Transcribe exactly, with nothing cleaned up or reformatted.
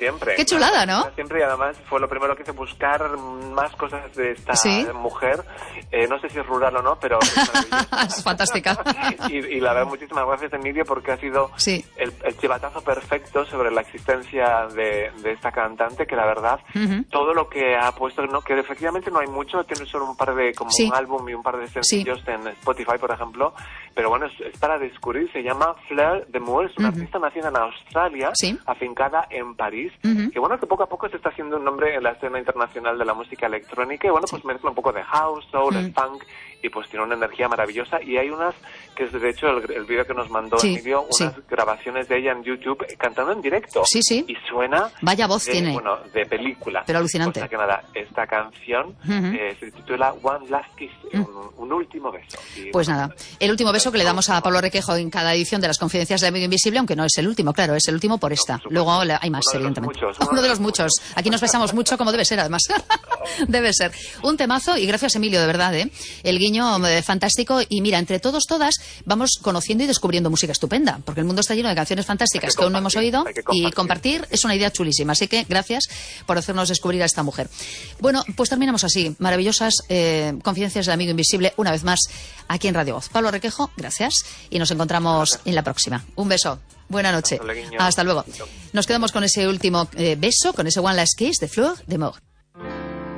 Siempre. Qué chulada, ¿no? Siempre, y además fue lo primero que hice, buscar más cosas de esta ¿Sí? mujer. Eh, no sé si es rural o no, pero es maravillosa. Es fantástica. y, y la verdad, muchísimas gracias, Emilio, porque ha sido sí. el, el chivatazo perfecto sobre la existencia de, de esta cantante, que la verdad, uh-huh. todo lo que ha puesto, no, que efectivamente no hay mucho, tiene solo un par de, como sí. un álbum y un par de sencillos sí. en Spotify, por ejemplo, pero bueno, es, es para descubrir. Se llama Fleur de Moore, es una uh-huh. artista nacida en Australia, sí. afincada en París, uh-huh. que bueno, que poco a poco se está haciendo un nombre en la escena internacional de la música electrónica, y bueno, pues sí. mezcla un poco de house, soul, uh-huh. funk, y pues tiene una energía maravillosa. Y hay unas, que es de hecho el, el vídeo que nos mandó sí, Emilio, unas sí. grabaciones de ella en YouTube cantando en directo. Sí, sí. Y suena... Vaya voz de, tiene. Bueno, de película. Pero alucinante. O sea que nada, esta canción uh-huh. eh, se titula One Last Kiss, uh-huh. un, un último beso. Y, pues bueno, nada, el último beso que le damos a Pablo Requejo en cada edición de las Confidencias del Amigo Invisible, aunque no es el último, claro, es el último por esta. No, Luego hay más, uno evidentemente. De muchos, uno de los muchos. Aquí nos besamos mucho, como debe ser, además. Debe ser. Un temazo, y gracias, Emilio, de verdad, ¿eh? El guiño eh, fantástico. Y mira, entre todos, todas, vamos conociendo y descubriendo música estupenda, porque el mundo está lleno de canciones fantásticas que, que aún no hemos oído, compartir. y compartir es una idea chulísima. Así que gracias por hacernos descubrir a esta mujer. Bueno, pues terminamos así. Maravillosas eh, Confidencias del Amigo Invisible, una vez más, aquí en Radio Voz. Pablo Requejo, gracias, y nos encontramos gracias. en la próxima. Un beso. Buena noche. Hasta luego. Nos quedamos con ese último eh, beso, con ese One Last Kiss de Fleur de Moore.